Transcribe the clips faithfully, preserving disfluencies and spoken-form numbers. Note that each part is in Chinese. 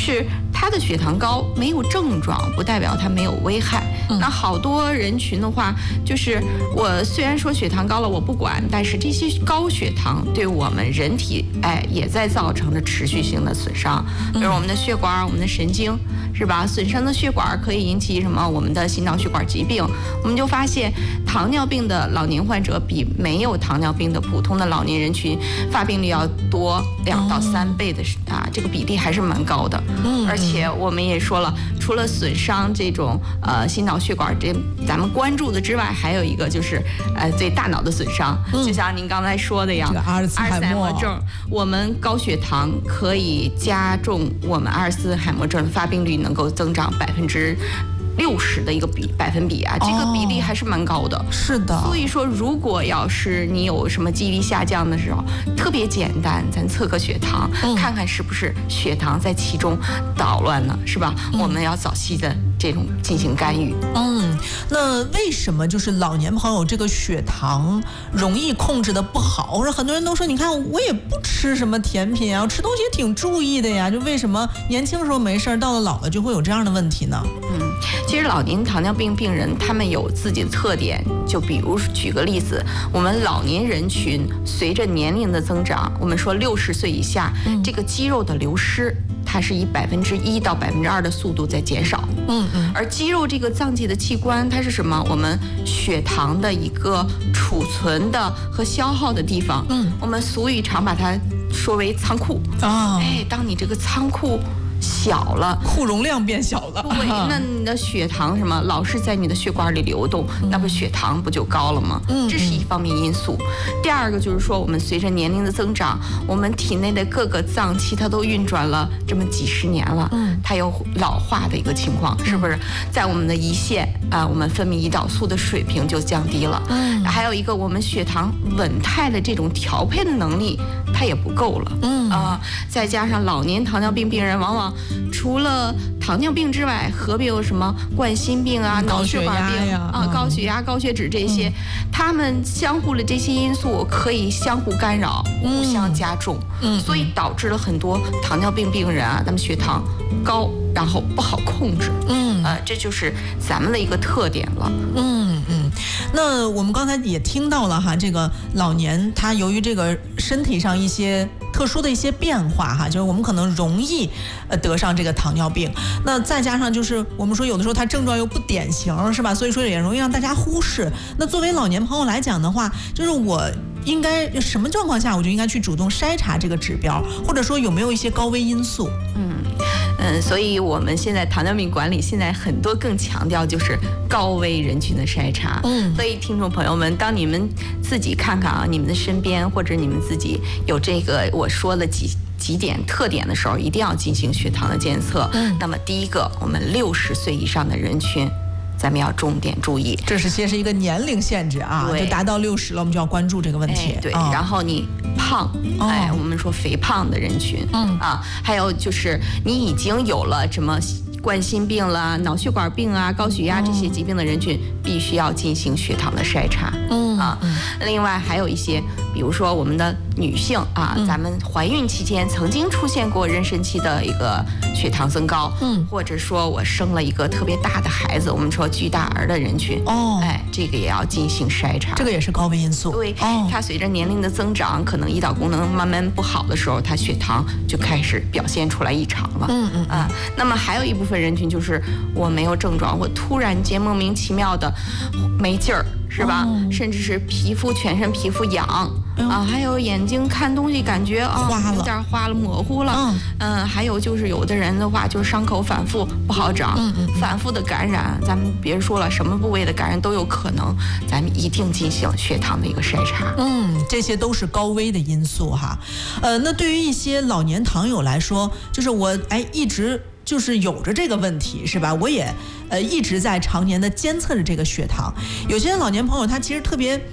就是他的血糖高没有症状，不代表他没有危害。嗯、那好多人群的话，就是我虽然说血糖高了我不管，但是这些高血糖对我们人体哎也在造成着持续性的损伤，比如我们的血管、我们的神经，是吧？损伤的血管可以引起什么？我们的心脑血管疾病。我们就发现，糖尿病的老年患者比没有糖尿病的普通的老年人群发病率要多两到三倍的啊，这个比例还是蛮高的。嗯，而且我们也说了，除了损伤这种呃心脑血管这咱们关注的之外，还有一个就是呃对大脑的损伤，嗯、就像您刚才说的呀， 这个阿尔茨海默症，我们高血糖可以加重我们阿尔茨海默症发病率能够增长百分之。六十的一个比百分比啊，这个比例还是蛮高的。哦、 是的。 所以说，如果要是你有什么记忆力下降的时候，特别简单，咱测个血糖，嗯、看看是不是血糖在其中捣乱呢，是吧？嗯、我们要早期的这种进行干预。 嗯，那为什么就是老年朋友这个血糖容易控制的不好？或者很多人都说，你看我也不吃什么甜品啊，吃东西也挺注意的呀，就为什么年轻时候没事，到了老了就会有这样的问题呢？ 嗯。其实老年糖尿病病人他们有自己的特点，就比如举个例子，我们老年人群随着年龄的增长，我们说六十岁以下，嗯、这个肌肉的流失，它是以百分之一到百分之二的速度在减少。嗯嗯。而肌肉这个脏器的器官，它是什么？我们血糖的一个储存的和消耗的地方。嗯。我们俗语常把它说为仓库。啊、哦。哎，当你这个仓库小了， 库容量变小了， 对，那你的血糖什么老是在你的血管里流动，嗯、那不血糖不就高了吗？嗯，这是一方面因素。第二个就是说，我们随着年龄的增长，我们体内的各个脏器它都运转了这么几十年了，嗯，它有老化的一个情况，是不是？在我们的胰腺啊，我们分泌胰岛素的水平就降低了，嗯，还有一个我们血糖稳态的这种调配的能力它也不够了，嗯啊，再加上老年糖尿病病人往往除了糖尿病之外，合并有什么冠心病啊、脑血管病啊、高血压、高血脂这些，嗯、他们相互的这些因素可以相互干扰、互相加重，嗯、所以导致了很多糖尿病病人啊，他们血糖高，然后不好控制，嗯，呃，这就是咱们的一个特点了， 嗯嗯。那我们刚才也听到了哈，这个老年他由于这个身体上一些特殊的一些变化哈，就是我们可能容易呃得上这个糖尿病，那再加上就是我们说有的时候它症状又不典型，是吧？所以说也容易让大家忽视。那作为老年朋友来讲的话，就是我应该什么状况下我就应该去主动筛查这个指标，或者说有没有一些高危因素？ 嗯嗯，所以我们现在糖尿病管理现在很多更强调就是高危人群的筛查。嗯，所以听众朋友们，当你们自己看看啊，你们的身边或者你们自己有这个我说了几几点特点的时候，一定要进行血糖的监测。嗯，那么第一个，我们六十岁以上的人群，咱们要重点注意， 这是先是一个年龄限制啊，就达到六十了，我们就要关注这个问题。 哎、对， 哦、 然后你胖，哦、哎，我们说肥胖的人群，嗯啊，还有就是你已经有了什么冠心病啦、脑血管病啊、高血压这些疾病的人群，嗯、必须要进行血糖的筛查。嗯啊，嗯另外还有一些，比如说我们的女性啊，嗯、咱们怀孕期间曾经出现过妊娠期的一个血糖增高，嗯，或者说我生了一个特别大的孩子，我们说巨大儿的人群，哦，哎，这个也要进行筛查， 这个也是高危因素。 对，哦、它随着年龄的增长，可能胰岛功能慢慢不好的时候，它血糖就开始表现出来异常了。嗯嗯啊，那么还有一部分人群就是我没有症状，我突然间莫名其妙的没劲儿。是吧？哦、甚至是皮肤全身皮肤痒、哎、啊，还有眼睛看东西感觉啊有点花了模糊了，嗯, 嗯，还有就是有的人的话就是伤口反复不好长，嗯嗯，反复的感染，咱们别说了，什么部位的感染都有可能，咱们一定进行血糖的一个筛查。 嗯，这些都是高危的因素哈。呃，那对于一些老年糖友来说，就是我哎一直。就是有着这个问题是吧？我也呃一直在常年的监测着这个血糖。有些老年朋友他其实特别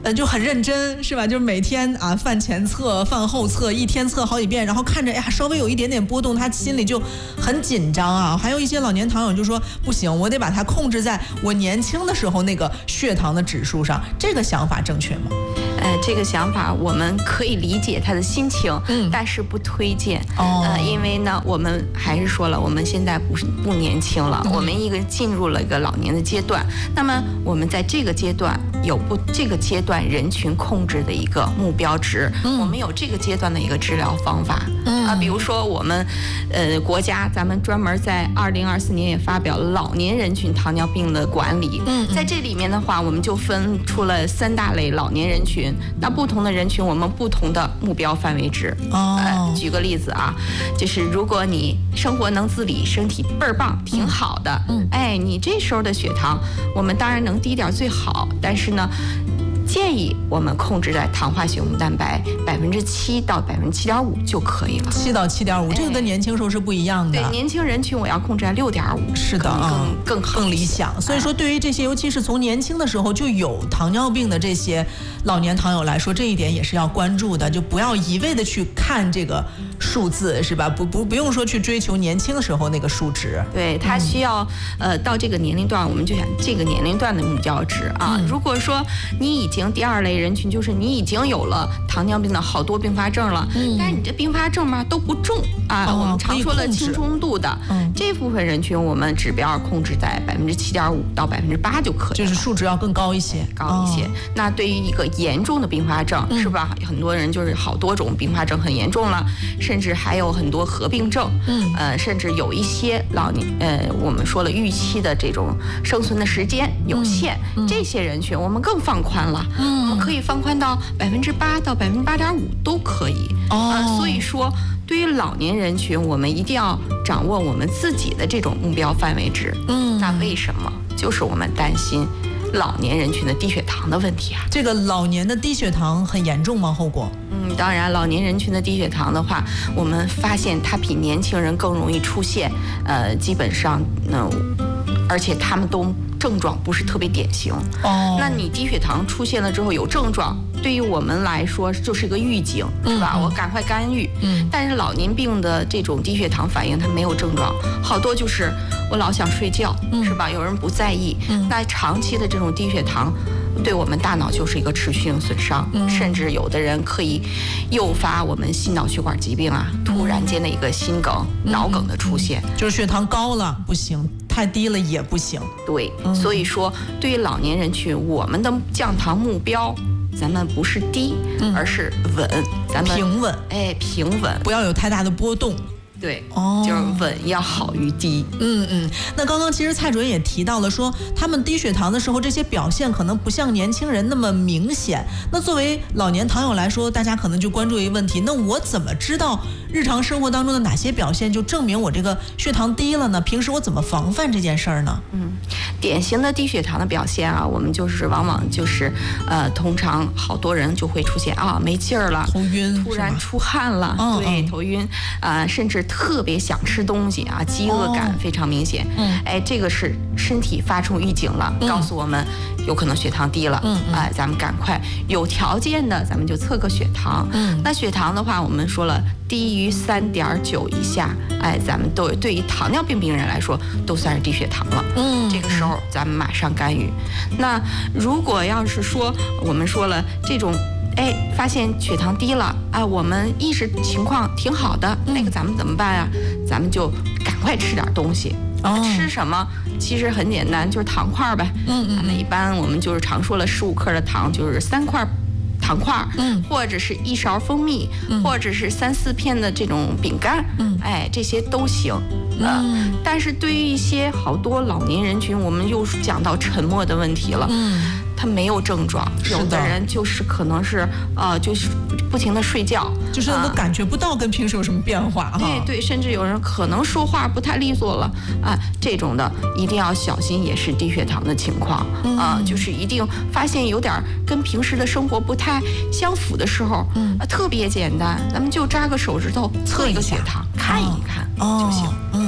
呃，就很认真，是吧？就是每天啊，饭前测、饭后测，一天测好几遍，然后看着哎呀，稍微有一点点波动，他心里就很紧张啊。还有一些老年糖友就说，不行，我得把它控制在我年轻的时候那个血糖的指数上。这个想法正确吗？ 呃，这个想法我们可以理解他的心情，嗯，但是不推荐。哦，呃，因为呢，我们还是说了，我们现在不是不年轻了，嗯、我们一个进入了一个老年的阶段。那么我们在这个阶段有不这个阶段人群控制的一个目标值，嗯、我们有这个阶段的一个治疗方法。嗯啊，比如说我们，呃，国家咱们专门在二零二四年也发表了老年人群糖尿病的管理。嗯，在这里面的话，我们就分出了三大类老年人群。那不同的人群，我们不同的目标范围值。哦，呃，举个例子啊，就是如果你生活能自理，身体倍儿棒，挺好的，嗯，哎，你这时候的血糖，我们当然能低点最好，但是呢，建议我们控制在糖化血红蛋白百分之七到百分之七点五就可以了。 七到七点五，这个跟年轻时候是不一样的。 对，年轻人群我要控制在六点五， 是的， 更更更更理想。所以说，对于这些尤其是从年轻的时候就有糖尿病的这些老年糖友来说，这一点也是要关注的，就不要一味的去看这个数字，是吧？不不不用说去追求年轻的时候那个数值。 对，它需要、嗯、呃到这个年龄段，我们就想这个年龄段的目标值啊。嗯、如果说你已经第二类人群，就是你已经有了糖尿病的好多并发症了，嗯、但是你这并发症嘛都不重啊，哦、我们常说的轻中度的、嗯、这部分人群，我们指标控制在百分之七点五到百分之八就可以了， 就是数值要更高一些， 高一些。哦、那对于一个严重的并发症，嗯、是吧？很多人就是好多种并发症很严重了，甚至还有很多合并症，嗯，呃，甚至有一些老年，呃，我们说了预期的这种生存的时间有限，嗯、这些人群我们更放宽了，嗯，我们可以放宽到百分之八到百分之八点五都可以。哦、呃，所以说对于老年人群，我们一定要掌握我们自己的这种目标范围值。嗯，那为什么？就是我们担心老年人群的低血糖的问题啊。 这个老年的低血糖很严重吗？后果？ 嗯，当然，老年人群的低血糖的话，我们发现它比年轻人更容易出现，呃，基本上呢、呃，而且他们都症状不是特别典型。哦，那你低血糖出现了之后有症状，对于我们来说就是个预警，是吧？嗯、我赶快干预。嗯。但是老年病的这种低血糖反应，它没有症状，好多就是我老想睡觉，嗯、是吧？有人不在意。嗯。那长期的这种低血糖，对我们大脑就是一个持续性损伤，嗯、甚至有的人可以诱发我们心脑血管疾病啊，突然间的一个心梗、嗯、脑梗的出现。 就是血糖高了不行，太低了也不行。 对，嗯、所以说对于老年人群，我们的降糖目标，咱们不是低，嗯、而是稳，咱们平稳， 哎，平稳， 不要有太大的波动。 对，哦，就是稳要好于低。 嗯嗯，那刚刚其实蔡主任也提到了说，他们低血糖的时候，这些表现可能不像年轻人那么明显。那作为老年糖友来说，大家可能就关注一个问题：那我怎么知道日常生活当中的哪些表现就证明我这个血糖低了呢？平时我怎么防范这件事儿呢？ 嗯，典型的低血糖的表现啊，我们就是往往就是呃，通常好多人就会出现啊没劲儿了， 头晕， 突然出汗了， 哦、 对，头晕啊、呃，甚至特别想吃东西啊，饥饿感非常明显。嗯，哎，这个是身体发出预警了，嗯、告诉我们有可能血糖低了。嗯，哎，咱们赶快有条件的，咱们就测个血糖。嗯，那血糖的话，我们说了，低于三点九以下，哎，咱们都对于糖尿病病人来说都算是低血糖了。嗯，这个时候咱们马上干预。那如果要是说我们说了这种。哎，发现血糖低了啊，我们意识情况挺好的，嗯、那个咱们怎么办啊？咱们就赶快吃点东西。哦、吃什么？其实很简单，就是糖块呗。嗯嗯。那一般我们就是常说了，十五克的糖就是三块糖块，嗯，或者是一勺蜂蜜，嗯、或者是三四片的这种饼干，嗯，哎，这些都行。呃、嗯。但是对于一些好多老年人群，我们又讲到沉默的问题了。嗯。他没有症状，有的人就是可能是呃，就是不停的睡觉， 就是都感觉不到跟平时有什么变化哈。 对对，甚至有人可能说话不太利索了啊，这种的一定要小心，也是低血糖的情况啊。就是一定发现有点跟平时的生活不太相符的时候，嗯，特别简单，咱们就扎个手指头测一个血糖，看一看就行。 嗯，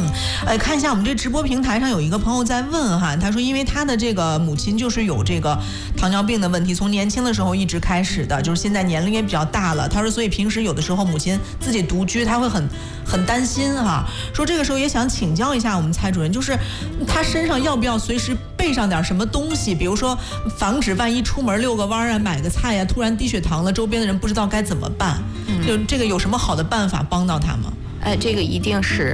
呃，看一下我们这直播平台上有一个朋友在问哈，他说因为他的这个母亲就是有这个糖尿病的问题，从年轻的时候一直开始的，就是现在年龄也比较大了。他说所以平时有的时候母亲自己独居，他会很很担心哈。说这个时候也想请教一下我们蔡主任，就是他身上要不要随时备上点什么东西，比如说防止万一出门遛个弯啊、买个菜呀，突然低血糖了，周边的人不知道该怎么办。就这个有什么好的办法帮到他吗？ 呃，这个一定是